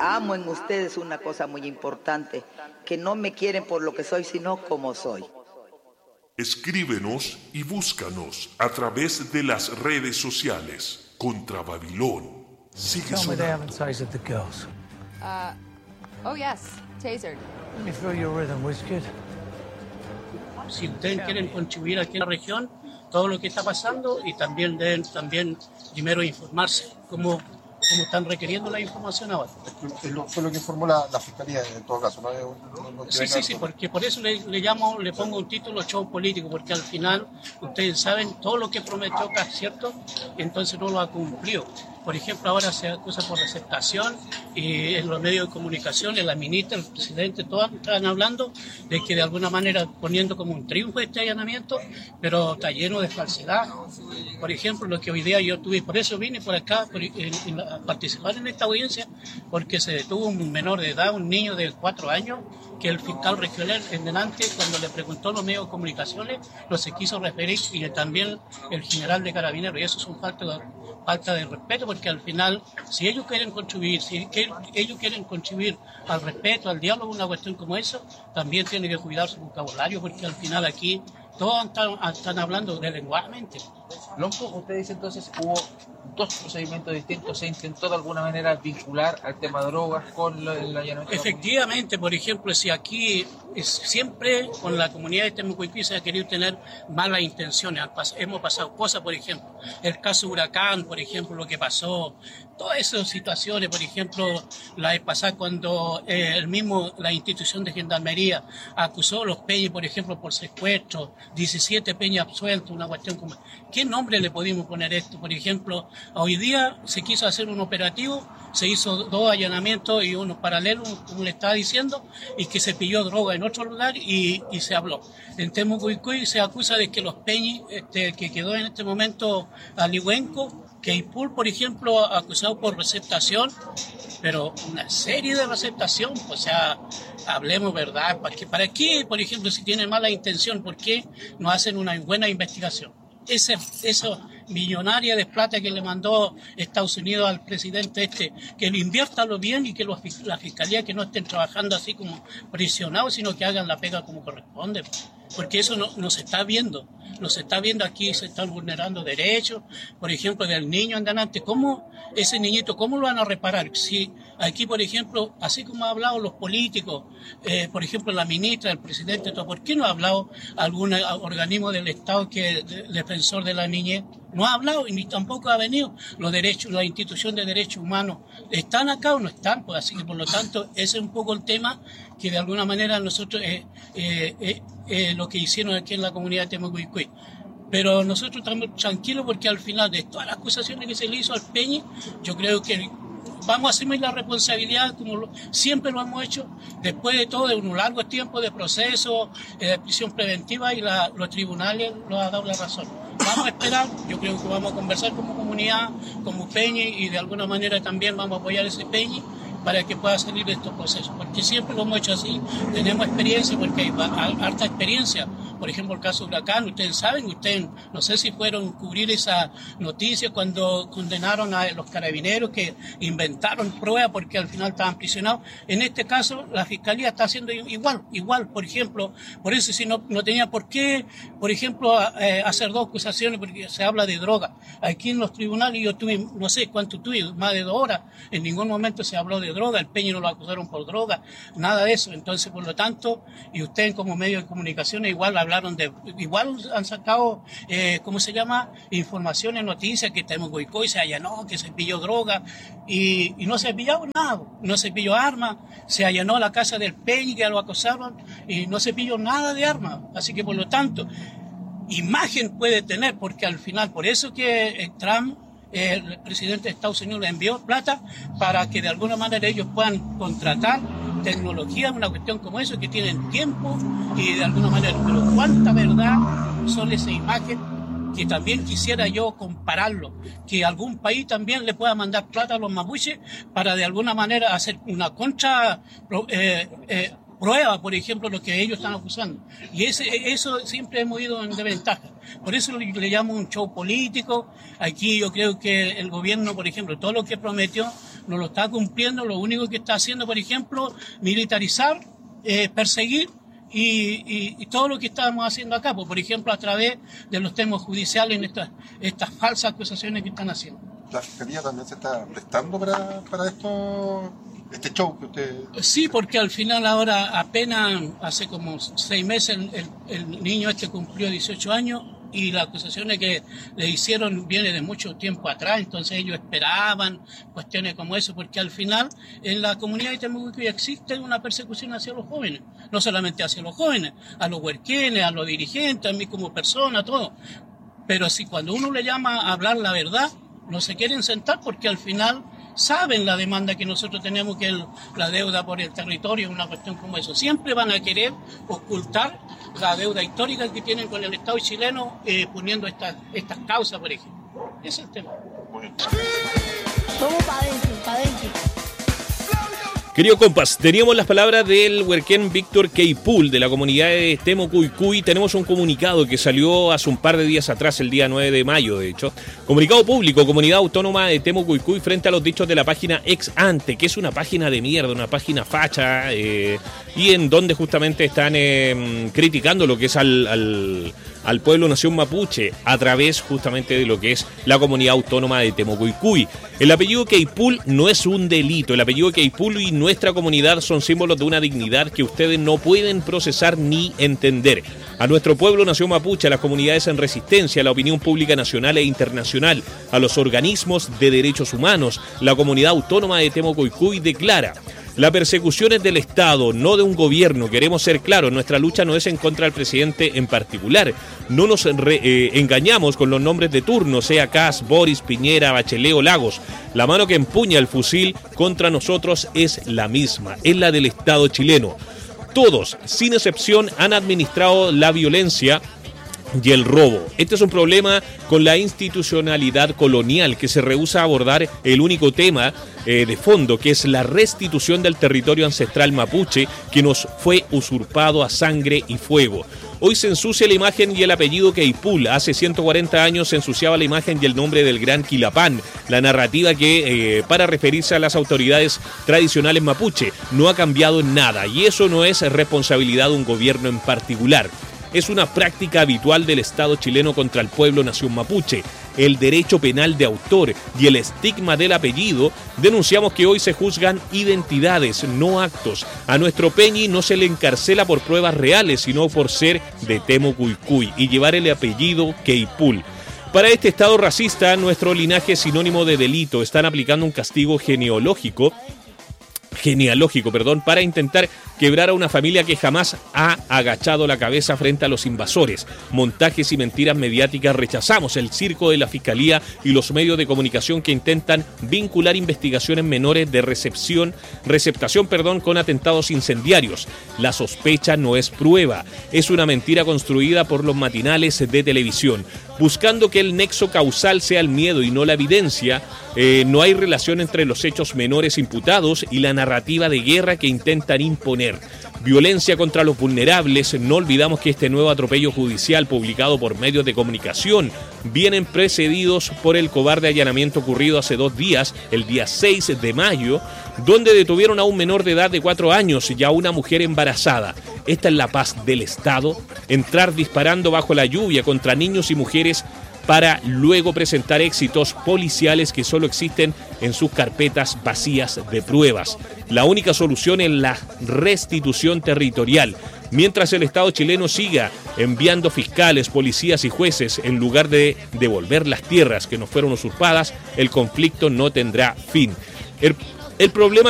amo en ustedes una cosa muy importante, que no me quieren por lo que soy, sino como soy. Escríbenos y búscanos a través de las redes sociales. Contra Babilón. Sigue Tell me they sonando. haven't tasered the girls. Oh yes, tasered. Let me feel your rhythm, WizKid. Si ustedes quieren contribuir aquí en la región, todo lo que está pasando, y también deben primero informarse cómo están requiriendo la información ahora. Fue lo que informó la Fiscalía en todo caso, ¿no? Sí, porque por eso le pongo un título show político, porque al final ustedes saben todo lo que prometió acá, ¿cierto? Entonces no lo ha cumplido. Por ejemplo, ahora se acusa por receptación y en los medios de comunicación, la ministra, el presidente, todos están hablando de que de alguna manera poniendo como un triunfo este allanamiento, pero está lleno de falsedad. Por ejemplo, lo que hoy día yo tuve, por eso vine por acá a participar en esta audiencia, porque se detuvo un menor de edad, un niño de 4 años, que el fiscal regional en delante, cuando le preguntó a los medios de comunicaciones, no se quiso referir, y también el general de Carabineros, y eso es un falta de respeto, porque al final, si ellos quieren contribuir, al respeto, al diálogo, una cuestión como eso, también tienen que cuidar su vocabulario, porque al final aquí todos están hablando de lenguajemente. Lonco, usted dice entonces hubo 2 procedimientos distintos, se intentó de alguna manera vincular al tema de drogas con el allanamiento. Efectivamente, por ejemplo, si aquí siempre con la comunidad de Temucuicui se ha querido tener malas intenciones, hemos pasado cosas, por ejemplo, el caso Huracán, por ejemplo, lo que pasó, todas esas situaciones, por ejemplo, la vez pasada cuando la institución de Gendarmería acusó a los Peñas, por ejemplo, por secuestro, 17 Peñas absueltos, una cuestión como... ¿Qué nombre le pudimos poner esto? Por ejemplo, hoy día se quiso hacer un operativo, se hizo 2 allanamientos y uno paralelo, como le estaba diciendo, y que se pilló droga en otro lugar y se habló. En Temucuicui se acusa de que los Peñas, que quedó en este momento Alihuenco, que Ipul, por ejemplo, acusado por receptación, pero una serie de receptación, o sea, hablemos verdad, ¿para qué, por ejemplo, si tienen mala intención, por qué no hacen una buena investigación? Esa millonaria de plata que le mandó Estados Unidos al presidente que lo inviertan bien y que la fiscalía que no estén trabajando así como prisionados, sino que hagan la pega como corresponde, porque eso no se está viendo. No se está viendo aquí, se están vulnerando derechos, por ejemplo, del niño en adelante. ¿Cómo ese niñito, cómo lo van a reparar? Si aquí, por ejemplo, así como han hablado los políticos, por ejemplo, la ministra, el presidente, todo, ¿por qué no ha hablado algún organismo del Estado que es defensor de la niñez? No ha hablado y ni tampoco ha venido. Los derechos, la institución de derechos humanos, ¿están acá o no están? Pues así que, por lo tanto, ese es un poco el tema que de alguna manera nosotros, lo que hicieron aquí en la comunidad de Temucuicui. Pero nosotros estamos tranquilos porque al final de todas las acusaciones que se le hizo al Peña, yo creo que vamos a asumir la responsabilidad como siempre lo hemos hecho, después de todo, de un largo tiempo de proceso, de prisión preventiva, y los tribunales nos han dado la razón. Vamos a esperar, yo creo que vamos a conversar como comunidad, como Peña, y de alguna manera también vamos a apoyar ese Peña para que pueda salir de estos procesos, porque siempre lo hemos hecho así, tenemos experiencia, porque hay harta experiencia. Por ejemplo, el caso de Huracán, ustedes saben, no sé si fueron a cubrir esa noticia cuando condenaron a los carabineros que inventaron pruebas porque al final estaban prisionados. En este caso, la Fiscalía está haciendo igual, por ejemplo, por eso si no tenía por qué, por ejemplo, hacer 2 acusaciones, porque se habla de droga. Aquí en los tribunales yo tuve, no sé cuánto tuve, más de 2 horas, en ningún momento se habló de droga, el Peña no lo acusaron por droga, nada de eso. Entonces, por lo tanto, y ustedes como medio de comunicación igual igual han sacado, informaciones, noticias, que Temucuicui se allanó, que se pilló droga, y no se pilló nada, no se pilló armas, se allanó la casa del Peña, que lo acosaron, y no se pilló nada de armas. Así que, por lo tanto, imagen puede tener, porque al final, por eso que Trump, el presidente de Estados Unidos, le envió plata para que de alguna manera ellos puedan contratar tecnología, una cuestión como eso, que tienen tiempo y de alguna manera, pero cuánta verdad son esa imagen, que también quisiera yo compararlo, que algún país también le pueda mandar plata a los mapuches para de alguna manera hacer una prueba, por ejemplo, lo que ellos están acusando. Y eso siempre hemos ido en desventaja. Por eso le llamo un show político. Aquí yo creo que el gobierno, por ejemplo, todo lo que prometió, no lo está cumpliendo. Lo único que está haciendo, por ejemplo, militarizar, perseguir y todo lo que estamos haciendo acá, pues, por ejemplo, a través de los temas judiciales en estas falsas acusaciones que están haciendo. ¿La Fiscalía también se está prestando para esto, este show que usted...? Sí, porque al final ahora apenas hace como 6 meses el niño cumplió 18 años y las acusaciones que le hicieron viene de mucho tiempo atrás, entonces ellos esperaban cuestiones como eso, porque al final en la comunidad de Temucuicui existe una persecución hacia los jóvenes, no solamente hacia los jóvenes, a los huerquenes, a los dirigentes, a mí como persona, todo. Pero si cuando uno le llama a hablar la verdad, no se quieren sentar porque al final saben la demanda que nosotros tenemos, que la deuda por el territorio, una cuestión como eso. Siempre van a querer ocultar la deuda histórica que tienen con el Estado chileno, poniendo estas causas, por ejemplo. Ese es el tema. Vamos para adentro. Querido compas, teníamos las palabras del huerquén Víctor Queipool de la comunidad de Temucuicui. Tenemos un comunicado que salió hace un par de días atrás, el día 9 de mayo, de hecho. Comunicado público, Comunidad Autónoma de Temucuicui, frente a los dichos de la página Ex Ante, que es una página de mierda, una página facha, y en donde justamente están criticando lo que es al pueblo nación mapuche a través justamente de lo que es la Comunidad Autónoma de Temucuicui. El apellido Queipool no es un delito. El apellido Queipool y nuestra comunidad son símbolos de una dignidad que ustedes no pueden procesar ni entender. A nuestro pueblo nación mapuche, a las comunidades en resistencia, a la opinión pública nacional e internacional, a los organismos de derechos humanos, la Comunidad Autónoma de Temucuicui declara: la persecución es del Estado, no de un gobierno. Queremos ser claros, nuestra lucha no es en contra del presidente en particular. No nos engañamos con los nombres de turno, sea Kast, Boris, Piñera, Bachelet o Lagos. La mano que empuña el fusil contra nosotros es la misma, es la del Estado chileno. Todos, sin excepción, han administrado la violencia y el robo. Este es un problema con la institucionalidad colonial que se rehúsa a abordar el único tema de fondo, que es la restitución del territorio ancestral mapuche que nos fue usurpado a sangre y fuego. Hoy se ensucia la imagen y el apellido Queipool. Hace 140 años se ensuciaba la imagen y el nombre del gran Quilapán. La narrativa que, para referirse a las autoridades tradicionales mapuche, no ha cambiado en nada, y eso no es responsabilidad de un gobierno en particular. Es una práctica habitual del Estado chileno contra el pueblo nación mapuche. El derecho penal de autor y el estigma del apellido, denunciamos que hoy se juzgan identidades, no actos. A nuestro Peñi no se le encarcela por pruebas reales, sino por ser de Temucuicui y llevar el apellido Queipool. Para este Estado racista, nuestro linaje es sinónimo de delito. Están aplicando un castigo genealógico, para intentar quebrar a una familia que jamás ha agachado la cabeza frente a los invasores. Montajes y mentiras mediáticas. Rechazamos el circo de la Fiscalía y los medios de comunicación que intentan vincular investigaciones menores de receptación, con atentados incendiarios. La sospecha no es prueba, es una mentira construida por los matinales de televisión, buscando que el nexo causal sea el miedo y no la evidencia. No hay relación entre los hechos menores imputados y la narrativa de guerra que intentan imponer. Violencia contra los vulnerables. No olvidamos que este nuevo atropello judicial publicado por medios de comunicación vienen precedidos por el cobarde allanamiento ocurrido hace 2 días, el día 6 de mayo, donde detuvieron a un menor de edad de 4 años y a una mujer embarazada. Esta es la paz del Estado, entrar disparando bajo la lluvia contra niños y mujeres para luego presentar éxitos policiales que solo existen en sus carpetas vacías de pruebas. La única solución es la restitución territorial. Mientras el Estado chileno siga enviando fiscales, policías y jueces en lugar de devolver las tierras que nos fueron usurpadas, el conflicto no tendrá fin. El problema